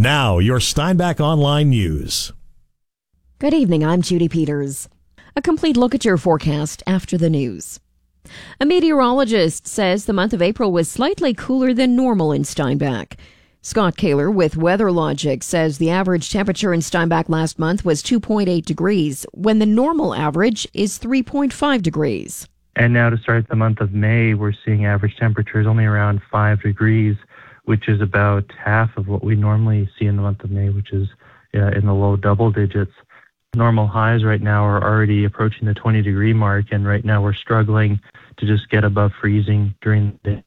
Now, your Steinbach Online News. Good evening, I'm Judy Peters. A complete look at your forecast after the news. A meteorologist says the month of April was slightly cooler than normal in Steinbach. Scott Kaler with WeatherLogic says the average temperature in Steinbach last month was 2.8 degrees, when the normal average is 3.5 degrees. And now to start the month of May, we're seeing average temperatures only around 5 degrees, which is about half of what we normally see in the month of May, which is in the low double digits. Normal highs right now are already approaching the 20-degree mark, and right now we're struggling to just get above freezing during the day.